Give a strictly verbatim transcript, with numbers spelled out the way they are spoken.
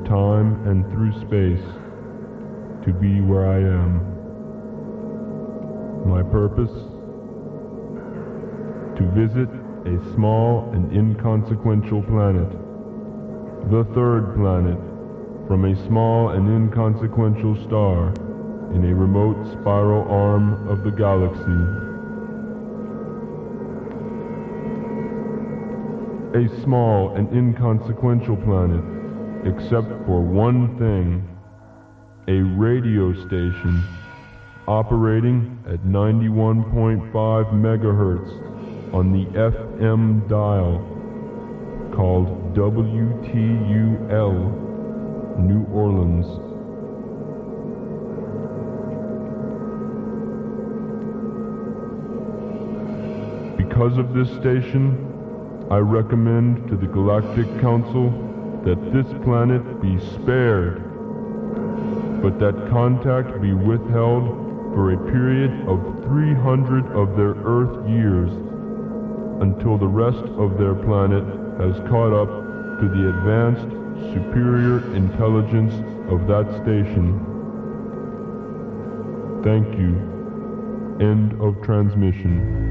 time and through space to be where I am. My purpose? To visit a small and inconsequential planet, the third planet from a small and inconsequential star in a remote spiral arm of the galaxy. A small and inconsequential planet, except for one thing, a radio station operating at ninety-one point five megahertz on the F M dial called W T U L, New Orleans. Because of this station, I recommend to the Galactic Council that this planet be spared, but that contact be withheld for a period of three hundred of their Earth years until the rest of their planet has caught up to the advanced, superior intelligence of that station. Thank you. End of transmission.